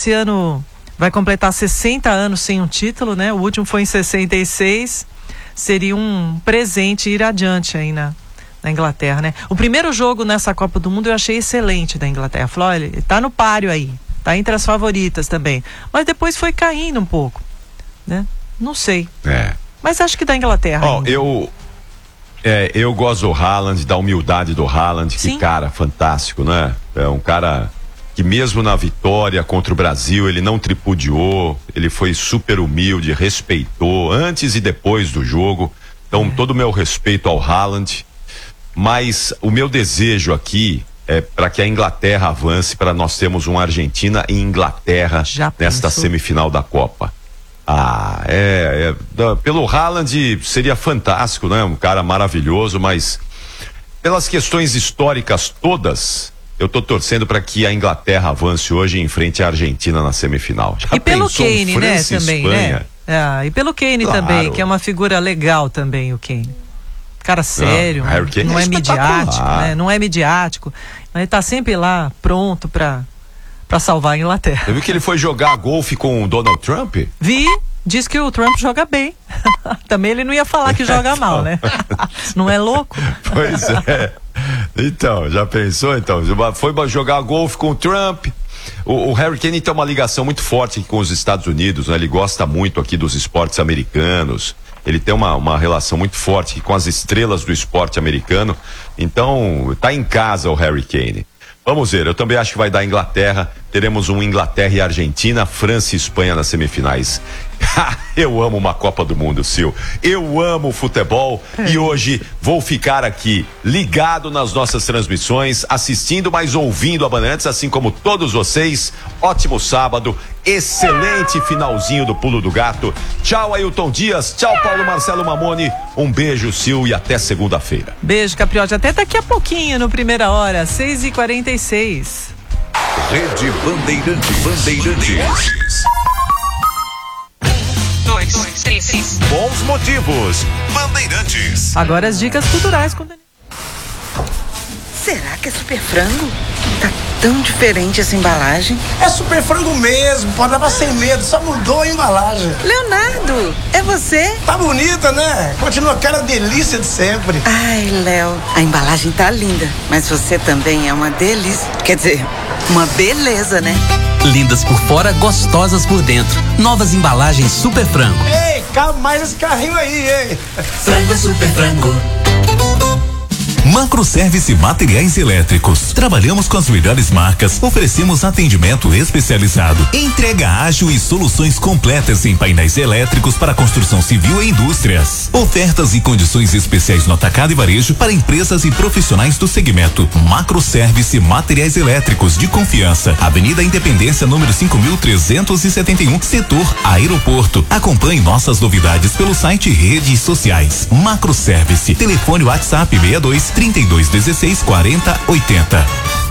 esse ano vai completar 60 anos sem um título, né? O último foi em 66. Seria um presente ir adiante aí na Inglaterra, né? O primeiro jogo nessa Copa do Mundo eu achei excelente da Inglaterra. Falou, olha, ele tá no páreo aí, tá entre as favoritas também. Mas depois foi caindo um pouco, né? Não sei. Mas acho que da Inglaterra. Eu gosto do Haaland, da humildade do Haaland. Sim. Que cara fantástico, né? É um cara que mesmo na vitória contra o Brasil, ele não tripudiou, ele foi super humilde, respeitou antes e depois do jogo. Então, todo o meu respeito ao Haaland. Mas o meu desejo aqui é para que a Inglaterra avance, para nós termos uma Argentina e Inglaterra nesta semifinal da Copa. Pelo Haaland seria fantástico, né? Um cara maravilhoso, mas pelas questões históricas todas, eu tô torcendo para que a Inglaterra avance hoje em frente à Argentina na semifinal. E pelo Kane, né, também, né? E pelo Kane também, que é uma figura legal também, o Kane. Cara sério, não é midiático, né? Não é midiático, mas ele tá sempre lá pronto para salvar a Inglaterra. Você viu que ele foi jogar golfe com o Donald Trump? Vi, diz que o Trump joga bem. Também ele não ia falar que joga mal, né? Não é louco? Pois é. Então, já pensou? Então, foi jogar golfe com o Trump. O Harry Kane tem uma ligação muito forte aqui com os Estados Unidos, né? Ele gosta muito aqui dos esportes americanos. Ele tem uma relação muito forte com as estrelas do esporte americano. Então, tá em casa o Harry Kane. Vamos ver, eu também acho que vai dar Inglaterra. Teremos um Inglaterra e Argentina, França e Espanha nas semifinais. Eu amo uma Copa do Mundo, Sil. Eu amo futebol e hoje vou ficar aqui ligado nas nossas transmissões, assistindo, mas ouvindo a Bandeirantes, assim como todos vocês. Ótimo sábado, excelente finalzinho do Pulo do Gato. Tchau, Ailton Dias. Tchau, Paulo Marcelo Mamoni. Um beijo, Sil, e até segunda-feira. Beijo, Capriotti. Até daqui a pouquinho, no Primeira Hora, 6h46. Rede Bandeirantes. 2, 3. Bons motivos. Bandeirantes. Agora as dicas culturais com o Daniel. Será que é super frango? Tá tão diferente essa embalagem. É super frango mesmo, pode levar sem medo, só mudou a embalagem. Leonardo, é você? Tá bonita, né? Continua aquela delícia de sempre. Ai, Léo, a embalagem tá linda, mas você também é uma delícia. Quer dizer, uma beleza, né? Lindas por fora, gostosas por dentro. Novas embalagens Super Frango. Ei, cabe mais esse carrinho aí, hein? Frango é Super Frango. Macroservice Materiais Elétricos. Trabalhamos com as melhores marcas, oferecemos atendimento especializado, entrega ágil e soluções completas em painéis elétricos para construção civil e indústrias. Ofertas e condições especiais no atacado e varejo para empresas e profissionais do segmento. Macroservice Materiais Elétricos de confiança. Avenida Independência, número 5.371, setor Aeroporto. Acompanhe nossas novidades pelo site e redes sociais. Macroservice. Telefone WhatsApp 62 3216 4080.